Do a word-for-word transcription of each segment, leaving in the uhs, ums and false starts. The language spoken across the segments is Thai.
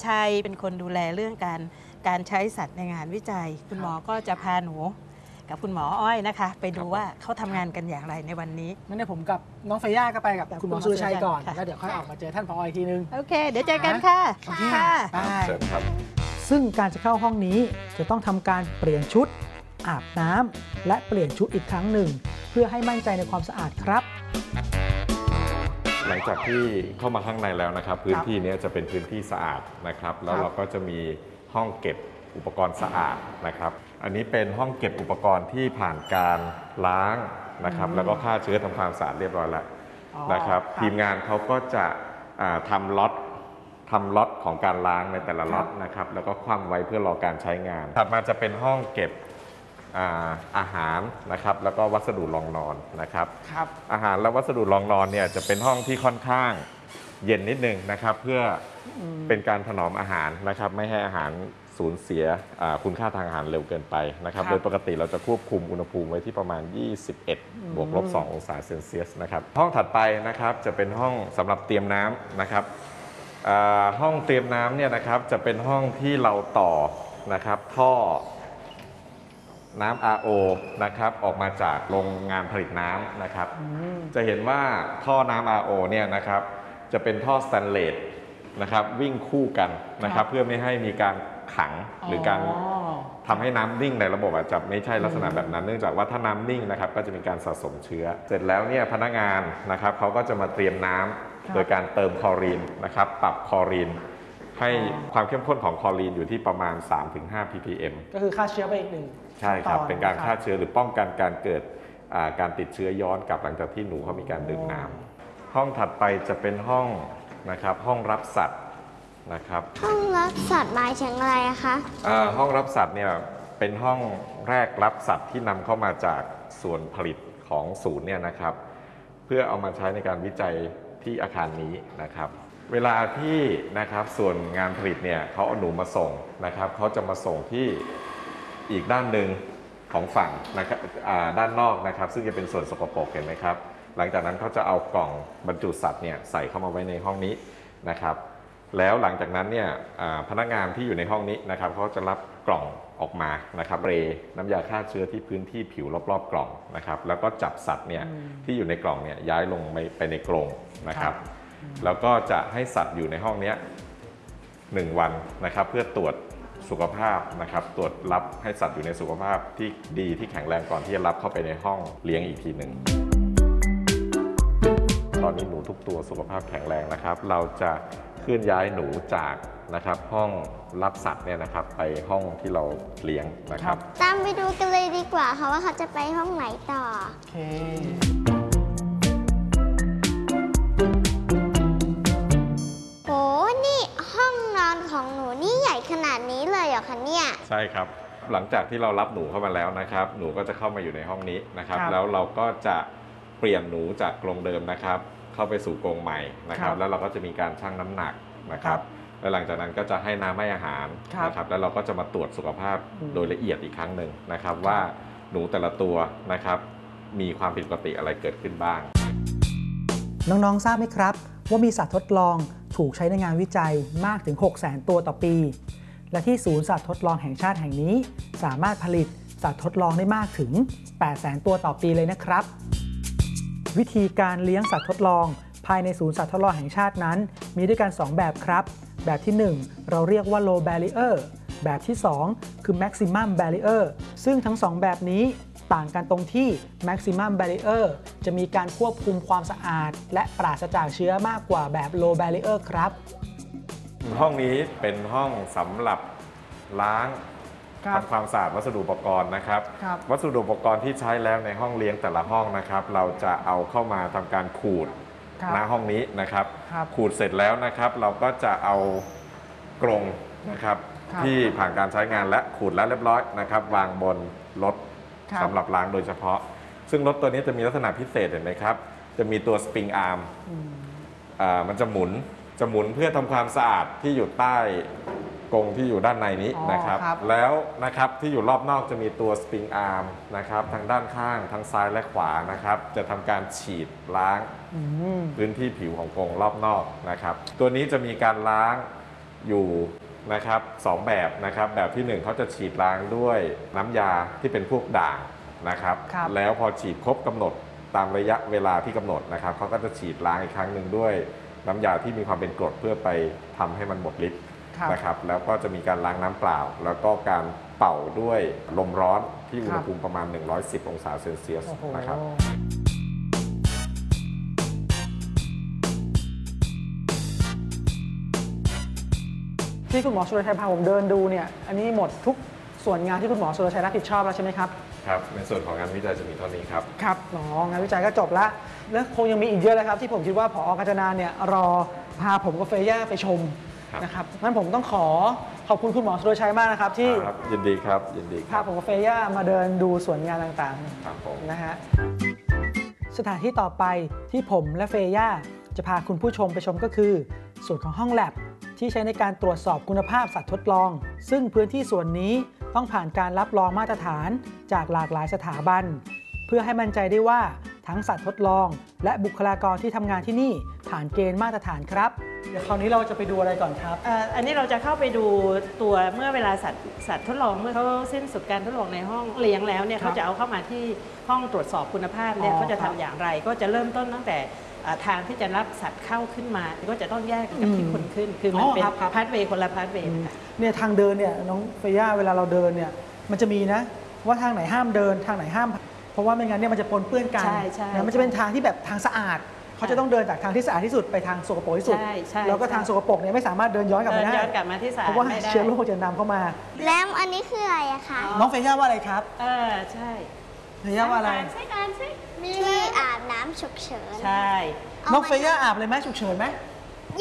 ชัยเป็นคนดูแลเรื่องการการใช้สัตว์ในงานวิจัยคุณหมอก็จะพาหนูกับคุณหมออ้อยนะคะไปดูว่าเขาทำงานกันอย่างไรในวันนี้งั้นเดี๋ยวผมกับน้องเฟย่าก็ไปกับคุณหมอสุรชัยก่อนแล้วเดี๋ยวค่อยออกมาเจอท่านผออีกทีนึงโอเคเดี๋ยวเจอกันค่ะค่ะเชิญครับซึ่งการจะเข้าห้องนี้จะต้องทำการเปลี่ยนชุดอาบน้ำและเปลี่ยนชุดอีกครั้งหนึ่งเพื่อให้มั่นใจในความสะอาดครับหลังจากที่เข้ามาข้างในแล้วนะครับพื้นที่นี้จะเป็นพื้นที่สะอาดนะครับแล้วเราก็จะมีห้องเก็บอุปกรณ์สะอาดนะครับอันนี้เป็นห้องเก็บอุปกรณ์ที่ผ่านการล้างนะครับแล้วก็ฆ่าเชื้อทำความสะอาดเรียบร้อยแล้วนะครับทีมงานเขาก็จะทำล็อตทำล็อตของการล้างในแต่ละล็อตนะครับแล้วก็คว่ำไว้เพื่อรอการใช้งานถัดมาจะเป็นห้องเก็บอาหารนะครับแล้วก็วัสดุรองนอนนะครับอาหารและวัสดุรองนอนเนี่ยจะเป็นห้องที่ค่อนข้างเย็นนิดนึงนะครับเพื่อเป็นการถนอมอาหารนะครับไม่ให้อาหารสูญเสียคุณค่าทางอาหารเร็วเกินไปนะครับโดยปกติเราจะควบคุมอุณหภูมิไว้ที่ประมาณยี่สิบเอ็ดบวกลบสององศาเซนเซียสนะครับห้องถัดไปนะครับจะเป็นห้องสำหรับเตรียมน้ำนะครับห้องเตรียมน้ำเนี่ยนะครับจะเป็นห้องที่เราต่อนะครับท่อน้ำ อาร์ โอ นะครับออกมาจากโรงงานผลิตน้ำนะครับจะเห็นว่าท่อน้ำ อาร์ โอ เนี่ยนะครับจะเป็นท่อสแตนเลสนะครับวิ่งคู่กันนะครับเพื่อไม่ให้มีการขังหรือการทำให้น้ำนิ่งในระบบอาจจะไม่ใช่ลักษณะแบบนั้นเนื่องจากว่าถ้าน้ำนิ่งนะครับก็จะมีการสะสมเชื้อเสร็จแล้วเนี่ยพนักงานนะครับเขาก็จะมาเตรียมน้ำโดยการเติมคลอรีนนะครับปรับคลอรีนให้ความเข้มข้นของคลอรีนอยู่ที่ประมาณ สามถึงห้า พี พี เอ็มก็คือฆ่าเชื้อไปอีกหนึ่งใช่ครับเป็นการฆ่าเชื้อหรือป้องกันการเกิดการติดเชื้อย้อนกลับหลังจากที่หนูเขามีการดื่มน้ำห้องถัดไปจะเป็นห้องนะครับห้องรับสัตว์นะครับห้องรับสัตว์หมายถึงอะไรคะห้องรับสัตว์เนี่ยเป็นห้องแรกรับสัตว์ที่นำเข้ามาจากส่วนผลิตของศูนย์เนี่ยนะครับเพื่อเอามาใช้ในการวิจัยที่อาคารนี้นะครับเวลาที่นะครับส่วนงานผลิตเนี่ยเขาเอาหนูมาส่งนะครับเขาจะมาส่งที่อีกด้านหนึ่งของฝั่งนะครับด้านนอกนะครับซึ่งจะเป็นส่วนสกปรกเห็นไหมครับหลังจากนั้นเขาจะเอากล่องบรรจุสัตว์เนี่ยใส่เข้ามาไว้ในห้องนี้นะครับแล้วหลังจากนั้นเนี่ยพนักงานที่อยู่ในห้องนี้นะครับเขาจะรับกล่องออกมานะครับเรย์น้ำยาฆ่าเชื้อที่พื้นที่ผิวรอบๆกล่องนะครับแล้วก็จับสัตว์เนี่ยที่อยู่ในกล่องเนี่ยย้ายลงไปในกรงนะครับแล้วก็จะให้สัตว์อยู่ในห้องนี้หนึ่งวันนะครับเพื่อตรวจสุขภาพนะครับตรวจรับให้สัตว์อยู่ในสุขภาพที่ดีที่แข็งแรงก่อนที่จะรับเข้าไปในห้องเลี้ยงอีกทีหนึ่งตอนนี้หนูทุกตัวสุขภาพแข็งแรงนะครับเราจะเคลื่อนย้ายหนูจากนะครับห้องรับสัตว์เนี่ยนะครับไปห้องที่เราเลี้ยงนะครับตามไปดูกันเลยดีกว่าค่ะว่าเขาจะไปห้องไหนต่อโอเคโอ้นี่ห้องนอนของหนูนี่ใหญ่ขนาดนี้เลยเหรอคะเนี่ยใช่ครับหลังจากที่เรารับหนูเข้ามาแล้วนะครับหนูก็จะเข้ามาอยู่ในห้องนี้นะครับแล้วเราก็จะเปลี่ยนหนูจากกรงเดิมนะครับเข้าไปสู่กรงใหม่นะครับแล้วเราก็จะมีการชั่งน้ำหนักนะครับและหลังจากนั้นก็จะให้น้ำให้อาหารนะครับแล้วเราก็จะมาตรวจสุขภาพโดยละเอียดอีกครั้งหนึ่งนะครับว่าหนูแต่ละตัวนะครับมีความผิดปกติอะไรเกิดขึ้นบ้างน้องๆทราบไหมครับว่ามีสัตว์ทดลองถูกใช้ในงานวิจัยมากถึง หกแสน ตัวต่อปีและที่ศูนย์สัตว์ทดลองแห่งชาติแห่งนี้สามารถผลิตสัตว์ทดลองได้มากถึง แปดแสน ตัวต่อปีเลยนะครับวิธีการเลี้ยงสัตว์ทดลองภายในศูนย์สัตว์ทดลองแห่งชาตินั้นมีด้วยกันสองแบบครับแบบที่หนึ่งเราเรียกว่า low barrier แบบที่สองคือ maximum barrier ซึ่งทั้งสองแบบนี้ต่างกันตรงที่ maximum barrier จะมีการควบคุมความสะอาดและปราศจากเชื้อมากกว่าแบบ low barrier ครับห้องนี้เป็นห้องสำหรับล้างทำความสะอาดวัสดุอุปกรณ์นะครับวัสดุอุปกรณ์ที่ใช้แล้วในห้องเลี้ยงแต่ละห้องนะครับเราจะเอาเข้ามาทำการขูดณห้องนี้นะครับขูดเสร็จแล้วนะครับเราก็จะเอากรงนะครับที่ผ่านการใช้งานและขูดแล้วเรียบร้อยนะครับวางบนรถสำหรับล้างโดยเฉพาะซึ่งรถตัวนี้จะมีลักษณะพิเศษเห็นไหมครับจะมีตัวสปริงอาร์มมันจะหมุนจะหมุนเพื่อทำความสะอาดที่อยู่ใต้กรงที่อยู่ด้านในนี้นะครับแล้วนะครับที่อยู่รอบนอกจะมีตัวสปริงอาร์มนะครับทางด้านข้างทั้งซ้ายและขวานะครับจะทำการฉีดล้างพื้นที่ผิวของกรงรอบนอกนะครับตัวนี้จะมีการล้างอยู่นะครับสองแบบนะครับแบบที่หนึ่งเขาจะฉีดล้างด้วยน้ำยาที่เป็นพวกด่างนะครับครับแล้วพอฉีดครบกำหนดตามระยะเวลาที่กำหนดนะครับเขาก็จะฉีดล้างอีกครั้งหนึ่งด้วยน้ำยาที่มีความเป็นกรดเพื่อไปทำให้มันหมดฤทธิ์ครับนะครับแล้วก็จะมีการล้างน้ำเปล่า แล้วก็การเป่าด้วยลมร้อนที่อุณหภูมิประมาณ หนึ่งร้อยสิบ องศาเซลเซียสโอ้โหนะครับที่คุณหมอสุรชัยพาผมเดินดูเนี่ยอันนี้หมดทุกส่วนงานที่คุณหมอสุรชัยรับผิดชอบแล้วใช่ไหมครับครับในส่วนของงานวิจัยจะมีเท่านี้ครับครับอ๋องานวิจัยก็จบละแล้วคงยังมีอีกเยอะเลยครับที่ผมคิดว่าผอกาญจนาเนี่ยรอพาผมกับเฟย่าไปชมครับนะครับงั้นผมต้องขอขอบคุณคุณหมอสุรชัยมากนะครับที่ครับยินดีครับยินดีคพารับผมกับเฟย่ามาเดินดูส่วนงานต่างครับผมๆนะฮะสถานที่ต่อไปที่ผมและเฟย่าจะพาคุณผู้ชมไปชมก็คือ ส่วนของห้องแลบที่ใช้ในการตรวจสอบคุณภาพสัตว์ทดลอง ซึ่งพื้นที่ส่วนนี้ต้องผ่านการรับรองมาตรฐานจากหลากหลายสถาบัน เพื่อให้มั่นใจได้ว่าทั้งสัตว์ทดลอง และบุคลากรที่ทำงานที่นี่ผ่านเกณฑ์มาตรฐานครับ เดี๋ยวคราวนี้เราจะไปดูอะไรก่อนครับเอ่ออันนี้เราจะเข้าไปดูตัวเมื่อเวลาสัตว์สัตว์ทดลองเมื่อเขาสิ้นสุดการทดลองในห้องเลี้ยงแล้วเนี่ยครับเขาจะเอาเข้ามาที่ห้องตรวจสอบคุณภาพเนี่ยอ๋อเขาจะครัทำบอย่างไร ก็จะเริ่มต้นตั้งแต่อ่าทางที่จะรับสัตว์เข้าขึ้นมา ก็จะต้องแยกกับที่คนขึ้น คือมันเป็นอ๋อครับครับพาสเวย์คนละพาสเวย์เนี่ยทางเดินเนี่ยน้องเฟย่าเวลาเราเดินเนี่ยมันจะมีนะว่าทางไหนห้ามเดินทางไหนห้าม เพราะว่าไม่งั้นเนี่ยมันจะปนเปื้อนกันใช่ใช่นะมันจะเป็นทางที่แบบทางสะอาดเขาจะต้องเดินจากทางที่สะอาดที่สุดไปทางสกปรกที่สุดใช่ใช่แล้วก็ทางสกปรกเนี่ยไม่สามารถเดินย้อนกลับเดิมาน ได้ย้อนกลับมาที่สะอาเพดราะว่าไม่ได้เชื้อโรคจะนำเข้ามาแล้วอันนี้คืออะไรอะคะน้องเฟย่าว่าอะไรครับเออใช่เฟย่าว่าอะไรใช่การใช่ที่อาบน้ำฉุกเฉินใช่เอาน้องมาเฟย่าอาบเลยไหมฉุกเฉินไหมเย้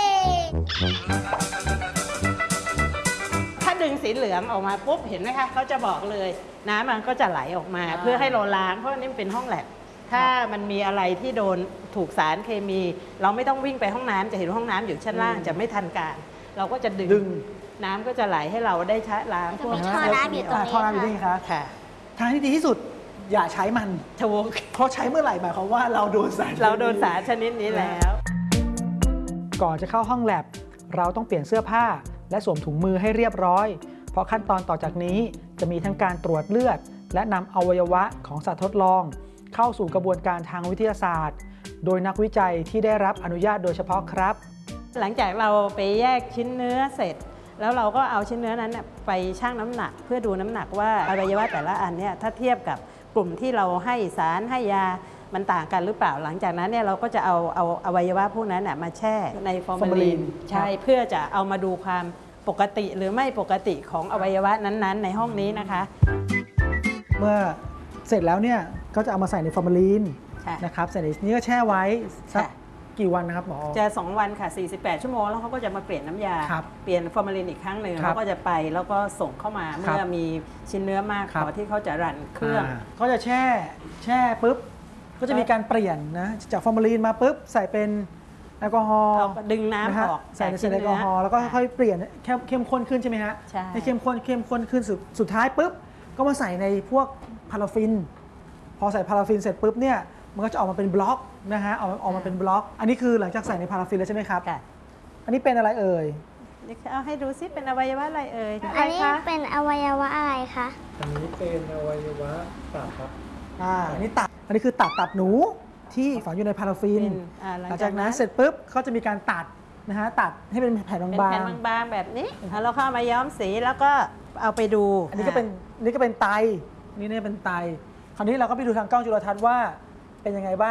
ถ้าดึงสีเหลืองออกมาปุ๊บเห็นไหมคะเขาจะบอกเลยน้ำมันก็จะไหลออกมา เพื่อให้เราล้างเพราะว่านี่มันเป็นห้องแลบถ้ามันมีอะไรที่โดนถูกสารเคมี เราไม่ต้องวิ่งไปห้องน้ำจะเห็นห้องน้ำอยู่ชั้นล่างจะไม่ทันการ เราก็จะดึดึงน้ำก็จะไหลให้เราได้ชะล้างพวกมีท่อน้ำอยู่ตรงอ่านี้ท่อน้ำอยู่นี่ครับค่ะทางที่ดีที่สุดอย่าใช้มันถูกเพราะใช้เมื่อไหร่หมายความว่าเราโดนสารเราโดนสารชนิดนี้แล้วก่อนจะเข้าห้องแลบเราต้องเปลี่ยนเสื้อผ้า และสวมถุงมือให้เรียบร้อย เพราะขั้นตอนต่อจากนี้จะมีทั้งการตรวจเลือด และนำอวัยวะของสัตว์ทดลอง เข้าสู่กระบวนการทางวิทยาศาสตร์ โดยนักวิจัยที่ได้รับอนุญาตโดยเฉพาะครับหลังจากเราไปแยกชิ้นเนื้อเสร็จ แล้วเราก็เอาชิ้นเนื้อนั้นน่ะไปชั่งน้ำหนัก เพื่อดูน้ำหนักว่าอวัยวะแต่ละอันเนี่ยถ้าเทียบกับกลุ่มที่เราให้สารให้ยามันต่างกันหรือเปล่าหลังจากนั้นเนี่ยเราก็จะเอาเอาอวัยวะพวกนั้นน่ะมาแช่ในฟอร์มาลีน formalin ใช่เพื่อจะเอามาดูความปกติหรือไม่ปกติของอวัยวะนั้นๆ ในห้องนี้นะคะเมื่อเสร็จแล้วเนี่ยก็จะเอามาใส่ในฟอร์มาลีนค่ะนะครับใส่ในนี้ก็แช่ไว้สักค่ะกี่วันนะครับหมอจะสองวันค่ะสี่สิบแปดชั่วโมงแล้วเขาก็จะมาเปลี่ยนน้ำยาครับเปลี่ยนฟอร์มาลินอีกครั้งหนึ่งครับแล้วก็จะไปแล้วก็ส่งเข้ามาครับเมื่อมีชิ้นเนื้อมากครัพบอที่เขาจะรันเครื่องาก็จะแช่แช่ปุ๊บก็จะมีการเปลี่ยนนะจากฟอร์มาลีนมาปุ๊บใส่เป็นแอลกอฮอล์เอาดึงน้ำนะฮะออกใส่ในจากใส่ในแอลกอฮอล์ชิ้นเนื้อแล้วก็ค่อยๆเปลี่ยนเข้มเข้มข้นขึ้นใช่ไหมฮะใช่เข้มข้นเข้มข้นขึ้นสุดสุดท้ายปุ๊บก็มาใส่ในพวกพาราฟิน พอใส่พาราฟินเสร็จปุ๊บเนี่ยมันก็จะออกมาเป็นบล็อกนะฮะออกมาออกมาเป็นบล็อก อันนี้คือหลังจากใส่ในพาราฟินแล้วใช่ไหมครับค่ะอันนี้เป็นอะไรเอ่ยเดี๋ยวเอาให้ดูซิเป็นอวัยวะอะไรเอ่ยอันนี้คะเป็นอวัยวะอะไรคะอันนี้เป็นอวัยวะตับครับอ่าอันนี้ตับอันนี้คือตับตับหนูที่ฝังอยู่ในพาราฟินเป็นอ่าหลังจากนั้นเสร็จปุ๊บเขาจะมีการตัดนะฮะตัดให้เป็นแผ่นเป็นบางแผ่นบางๆแบบนี้แล้วเราเข้ามาย้อมสีแล้วก็เอาไปดูๆอันนี้ก็เป็นอันนี้ก็เป็นไตนี่เนี่ยเป็นไตคราวนี้เราก็ไปดูทางกล้องจุลทรรศน์ว่าเป็นยังไงบ้าง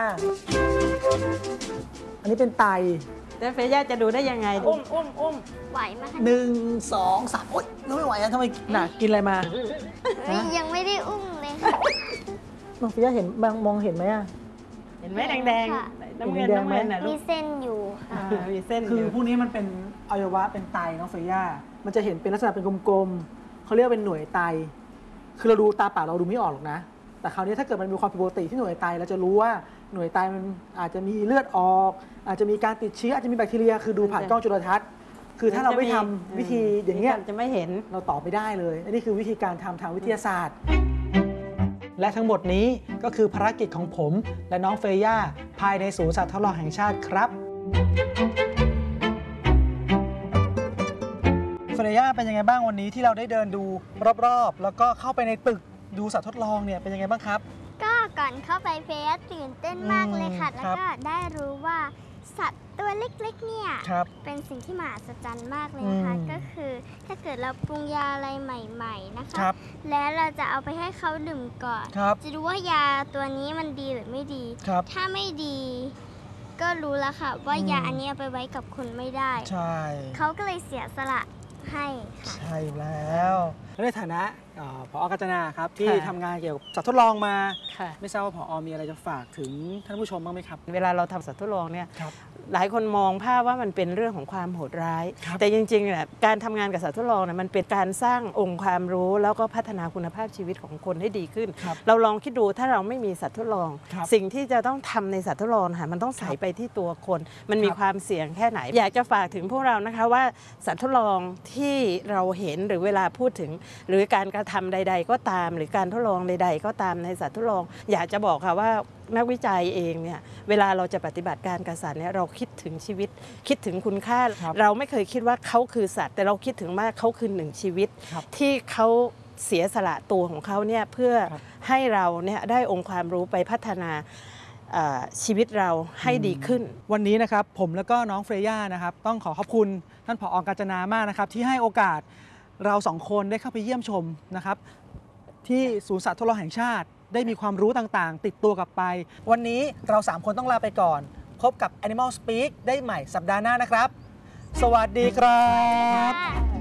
อันนี้เป็นไตแล้วเฟย่าจะดูได้ยังไงอุ้มอุ้มอุ้มไหวไหมคะหนึ่งสองสามโอ๊ยเราไม่ไหวอะทำไมหนักกินอะไรมาเฮ้ยยังไม่ได้อุ้มเลยค่ะน้องฟิยาเห็นมองมองเห็นไหมอะเห็นไหมแดงค่ะๆน้ำเงินเห็นแดงน้ำไหมเงินน่ะลูมีกเส้นอยู่ค่ะอ่ามีเส้นอคือยู่ พวกนี้มันเป็นอวัยวะเป็นไตน้องเฟย่ามันจะเห็นเป็นลักษณะเป็นกลมๆเขาเรียกว่าเป็นหน่วยไต คือเราดูตาเปล่าเราดูไม่ออกหรอกนะ แต่คราวนี้ถ้าเกิดมันมีความผิดปกติที่หน่วยไตเราจะรู้ว่าหน่วยไตมันอาจจะมีเลือดออก อาจจะมีการติดเชื้ออาจจะมีแบคทีเรีย คือดูผ่านกล้องจุลทรรศน์ คือถ้าเราไม่ทำวิธีอย่างเงี้ยจะไม่เห็นเราตอบไม่ได้เลย อันนี้คือวิธีการทำทางวิทยาศาสตร์ และทั้งหมดนี้ก็คือภารกิจของผม และน้องเฟย่าภายในศูนย์สัตว์ทดลองแห่งชาติครับเฟรย่าเป็นยังไงบ้างวันนี้ที่เราได้เดินดูรอบๆ แล้วก็เข้าไปในตึกดูสัตว์ทดลองเนี่ยเป็นยังไงบ้างครับก็ก่อนเข้าไปเฟยตื่นเต้นมากเลยค่ะอืมแล้วครับก็ได้รู้ว่าสัตว์ตัวเล็กๆเนี่ยครับเป็นสิ่งที่มหัศจรรย์มากเลยนะคะอืมก็คือถ้าเกิดเราปรุงยาอะไรใหม่ๆนะคะครับแล้วเราจะเอาไปให้เขาดื่มก่อนครับจะดูว่ายาตัวนี้มันดีหรือไม่ดีครับถ้าไม่ดี ก็รู้แล้วค่ะ ว่าอืมยาอันนี้เอาไปไว้กับคนไม่ได้ใช่เขาก็เลยเสียสละให้ค่ะใช่แล้วในฐานะเอ่อผอ.กาญจนาครับที่ค่ะทำงานเกี่ยวกับสัตว์ทดลองมาค่ะไม่ทราบว่าผอ.มีอะไรจะฝากถึงท่านผู้ชมบ้างไหมครับเวลาเราทำสัตว์ทดลองเนี่ยครับหลายคนมองภาพว่ามันเป็นเรื่องของความโหดร้ายครับแต่จริงๆเนี่ยการทำงานกับสัตว์ทดลองเนี่ยมันเป็นการสร้างองค์ความรู้ แล้วก็พัฒนาคุณภาพชีวิตของคนให้ดีขึ้นครับเราลองคิดดูถ้าเราไม่มีสัตว์ทดลองครับสิ่งที่จะต้องทำในสัตว์ทดลองค่ะมันต้องใส่ไปที่ตัวคน มันมีครับความเสี่ยงแค่ไหน อยากจะฝากถึงพวกเรานะคะว่าสัตว์ทดลองที่เราเห็นหรือเวลาพูดถึง หรือการกระทำใด ๆ ก็ตาม หรือการทดลองใด ๆ ก็ตามในสัตว์ทดลอง อยากจะบอกค่ะว่านักวิจัยเองเนี่ยเวลาเราจะปฏิบัติการกับสัตว์เนี่ยเราคิดถึงชีวิต คิดถึงคุณค่าครับเราไม่เคยคิดว่าเขาคือสัตว์ แต่เราคิดถึงว่าเขาคือหนึ่งชีวิตครับที่เขาเสียสละตัวของเขาเนี่ยเพื่อครับให้เราเนี่ยได้องค์ความรู้ไปพัฒนาเอ่อชีวิตเราให้ดีขึ้นวันนี้นะครับผมแล้วก็น้องเฟรย่านะครับต้องขอขอบคุณท่านผอ.กาญจนามากนะครับที่ให้โอกาสเราสองคนได้เข้าไปเยี่ยมชมนะครับที่ศูนย์สัตว์ทดลองแห่งชาติ ได้มีความรู้ต่างๆ ติดตัวกลับไป วันนี้เราสามคนต้องลาไปก่อน พบกับ Animal Speak ได้ใหม่สัปดาห์หน้านะครับ สวัสดีครับ